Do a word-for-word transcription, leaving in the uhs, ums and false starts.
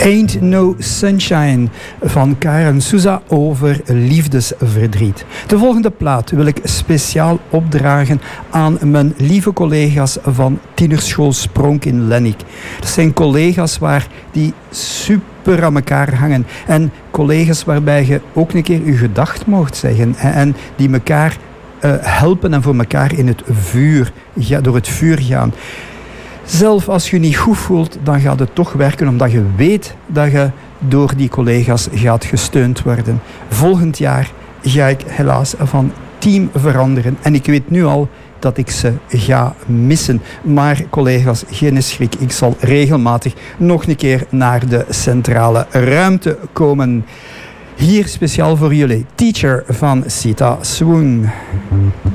Ain't No Sunshine van Karen Souza over liefdesverdriet. De volgende plaat wil ik speciaal opdragen aan mijn lieve collega's van Tienerschool Spronk in Lennik. Dat zijn collega's waar die super aan elkaar hangen. En collega's waarbij je ook een keer je gedacht mocht zeggen. En die elkaar uh, helpen en voor elkaar in het vuur, ja, door het vuur gaan. Zelf als je niet goed voelt, dan gaat het toch werken, omdat je weet dat je door die collega's gaat gesteund worden. Volgend jaar ga ik helaas van team veranderen. En ik weet nu al dat ik ze ga missen. Maar collega's, geen schrik. Ik zal regelmatig nog een keer naar de centrale ruimte komen. Hier speciaal voor jullie. Teacher van Sita Swoon.